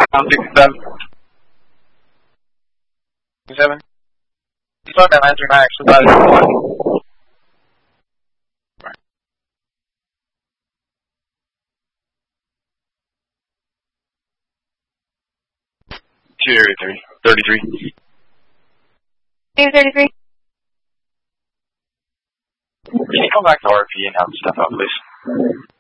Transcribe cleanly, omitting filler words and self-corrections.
67. 67. Slow down, answer 9, actually, about it. 33. 33. Can you come back to RP and help stuff out, please?